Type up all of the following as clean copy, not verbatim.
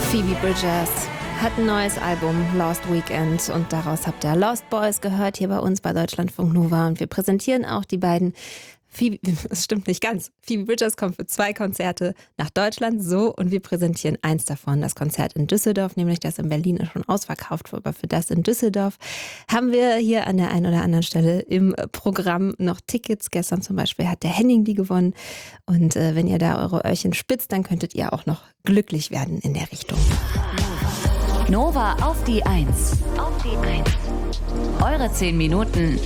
Phoebe Bridgers hat ein neues Album, Lost Weekend, und daraus habt ihr Lost Boys gehört, hier bei uns bei Deutschlandfunk Nova, und wir präsentieren auch die beiden. Das stimmt nicht ganz. Phoebe Bridgers kommt für 2 Konzerte nach Deutschland, und wir präsentieren eins davon, das Konzert in Düsseldorf, nämlich das in Berlin ist schon ausverkauft, aber für das in Düsseldorf haben wir hier an der einen oder anderen Stelle im Programm noch Tickets. Gestern zum Beispiel hat der Henning die gewonnen, und wenn ihr da eure Öhrchen spitzt, dann könntet ihr auch noch glücklich werden in der Richtung. Nova auf die 1. Eure 10 Minuten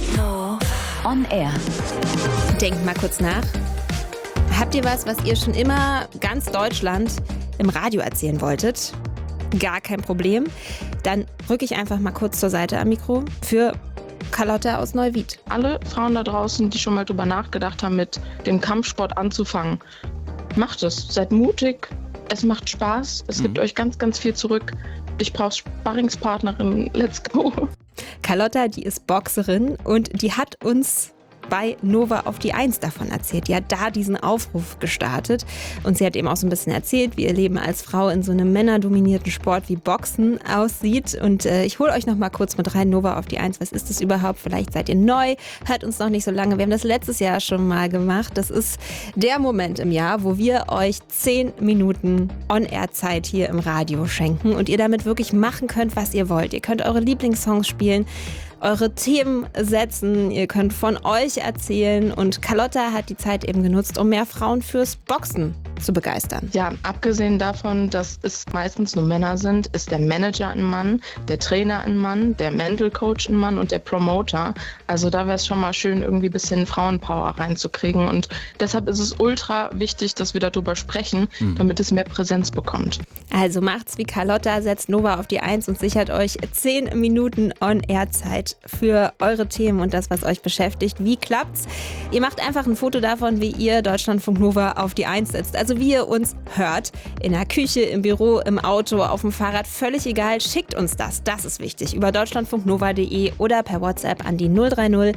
on air. Denkt mal kurz nach. Habt ihr was ihr schon immer ganz Deutschland im Radio erzählen wolltet? Gar kein Problem. Dann rücke ich einfach mal kurz zur Seite am Mikro für Carlotta aus Neuwied. Alle Frauen da draußen, die schon mal drüber nachgedacht haben, mit dem Kampfsport anzufangen, macht es. Seid mutig. Es macht Spaß. Es gibt euch ganz, ganz viel zurück. Ich brauche Sparringspartnerin. Let's go. Carlotta, die ist Boxerin, und die hat uns bei Nova auf die 1 davon erzählt. Die hat da diesen Aufruf gestartet, und sie hat eben auch so ein bisschen erzählt, wie ihr Leben als Frau in so einem männerdominierten Sport wie Boxen aussieht. Und ich hole euch noch mal kurz mit rein, Nova auf die 1. Was ist das überhaupt? Vielleicht seid ihr neu, hört uns noch nicht so lange. Wir haben das letztes Jahr schon mal gemacht. Das ist der Moment im Jahr, wo wir euch 10 Minuten On-Air-Zeit hier im Radio schenken und ihr damit wirklich machen könnt, was ihr wollt. Ihr könnt eure Lieblingssongs spielen, eure Themen setzen, ihr könnt von euch erzählen, und Carlotta hat die Zeit eben genutzt, um mehr Frauen fürs Boxen zu begeistern. Ja, abgesehen davon, dass es meistens nur Männer sind, ist der Manager ein Mann, der Trainer ein Mann, der Mental Coach ein Mann und der Promoter. Also da wäre es schon mal schön, irgendwie ein bisschen Frauenpower reinzukriegen, und deshalb ist es ultra wichtig, dass wir darüber sprechen, damit es mehr Präsenz bekommt. Also macht's wie Carlotta, setzt Nova auf die 1 und sichert euch 10 Minuten On-Air-Zeit für eure Themen und das, was euch beschäftigt. Wie klappt's? Ihr macht einfach ein Foto davon, wie ihr Deutschlandfunk Nova auf die 1 setzt. Also wie ihr uns hört. In der Küche, im Büro, im Auto, auf dem Fahrrad. Völlig egal. Schickt uns das. Das ist wichtig. Über deutschlandfunknova.de oder per WhatsApp an die 030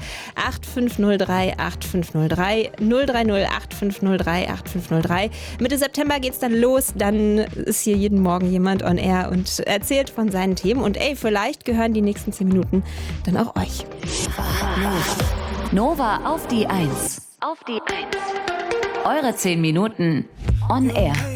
8503 8503 030 8503 8503. Mitte September geht's dann los. Dann ist hier jeden Morgen jemand on air und erzählt von seinen Themen. Und vielleicht gehören die nächsten 10 Minuten dann auch euch. Nova auf die 1. Eure 10 Minuten on air.